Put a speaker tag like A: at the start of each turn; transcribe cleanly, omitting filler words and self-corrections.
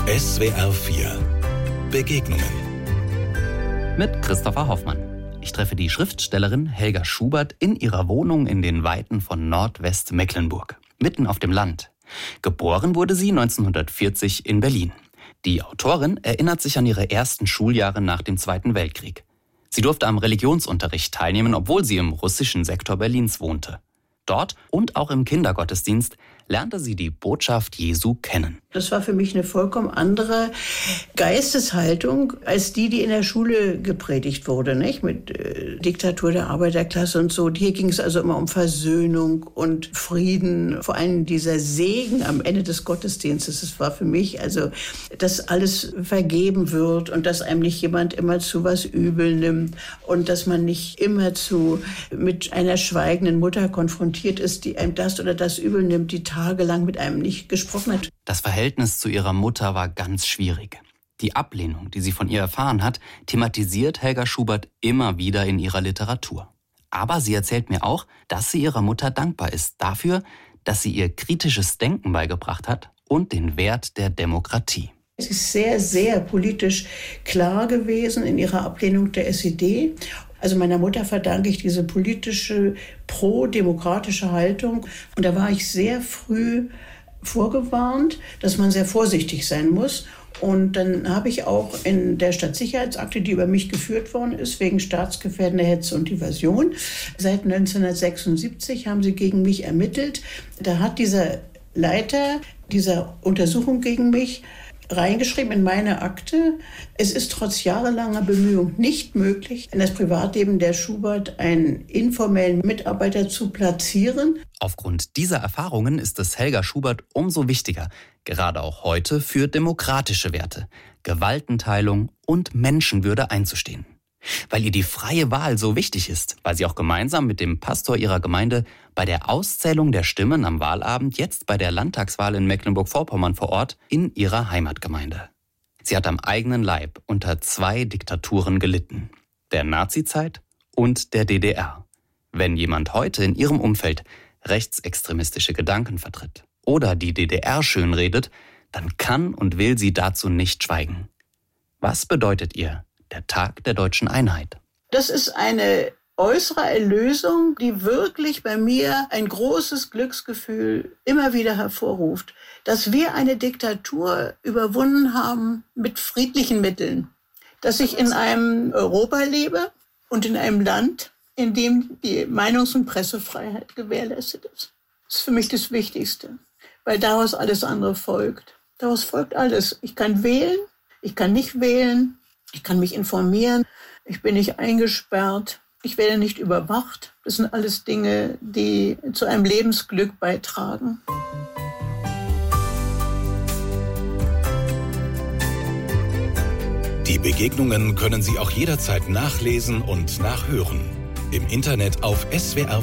A: SWR 4 Begegnungen
B: mit Christopher Hoffmann. Ich treffe die Schriftstellerin Helga Schubert in ihrer Wohnung in den Weiten von Nordwestmecklenburg, mitten auf dem Land. Geboren wurde sie 1940 in Berlin. Die Autorin erinnert sich an ihre ersten Schuljahre nach dem Zweiten Weltkrieg. Sie durfte am Religionsunterricht teilnehmen, obwohl sie im russischen Sektor Berlins wohnte. Dort und auch im Kindergottesdienst lernte sie die Botschaft Jesu kennen.
C: Das war für mich eine vollkommen andere Geisteshaltung als die in der Schule gepredigt wurde, nicht? Mit Diktatur der Arbeiterklasse und so. Hier ging es also immer um Versöhnung und Frieden. Vor allem dieser Segen am Ende des Gottesdienstes. Das war für mich, also, dass alles vergeben wird und dass einem nicht jemand immer zu was übel nimmt und dass man nicht immer mit einer schweigenden Mutter konfrontiert ist, die einem das oder das übel nimmt, die tagelang mit einem nicht gesprochen hat.
B: Das Verhältnis zu ihrer Mutter war ganz schwierig. Die Ablehnung, die sie von ihr erfahren hat, thematisiert Helga Schubert immer wieder in ihrer Literatur. Aber sie erzählt mir auch, dass sie ihrer Mutter dankbar ist dafür, dass sie ihr kritisches Denken beigebracht hat und den Wert der Demokratie.
C: Sie ist sehr, sehr politisch klar gewesen in ihrer Ablehnung der SED. Also meiner Mutter verdanke ich diese politische, pro-demokratische Haltung. Und da war ich sehr früh vorgewarnt, dass man sehr vorsichtig sein muss. Und dann habe ich auch in der Stadtsicherheitsakte, die über mich geführt worden ist, wegen staatsgefährdender Hetze und Diversion, seit 1976 haben sie gegen mich ermittelt. Da hat dieser Leiter dieser Untersuchung gegen mich reingeschrieben in meine Akte: Es ist trotz jahrelanger Bemühung nicht möglich, in das Privatleben der Schubert einen informellen Mitarbeiter zu platzieren.
B: Aufgrund dieser Erfahrungen ist es Helga Schubert umso wichtiger, gerade auch heute für demokratische Werte, Gewaltenteilung und Menschenwürde einzustehen. Weil ihr die freie Wahl so wichtig ist, weil sie auch gemeinsam mit dem Pastor ihrer Gemeinde bei der Auszählung der Stimmen am Wahlabend jetzt bei der Landtagswahl in Mecklenburg-Vorpommern vor Ort in ihrer Heimatgemeinde. Sie hat am eigenen Leib unter 2 Diktaturen gelitten, der Nazizeit und der DDR. Wenn jemand heute in ihrem Umfeld rechtsextremistische Gedanken vertritt oder die DDR schönredet, dann kann und will sie dazu nicht schweigen. Was bedeutet ihr der Tag der deutschen Einheit?
C: Das ist eine äußere Erlösung, die wirklich bei mir ein großes Glücksgefühl immer wieder hervorruft, dass wir eine Diktatur überwunden haben mit friedlichen Mitteln, dass ich in einem Europa lebe und in einem Land, in dem die Meinungs- und Pressefreiheit gewährleistet ist. Das ist für mich das Wichtigste, weil daraus alles andere folgt. Daraus folgt alles. Ich kann wählen, ich kann nicht wählen, ich kann mich informieren, ich bin nicht eingesperrt, ich werde nicht überwacht. Das sind alles Dinge, die zu einem Lebensglück beitragen.
A: Die Begegnungen können Sie auch jederzeit nachlesen und nachhören. Im Internet auf SWR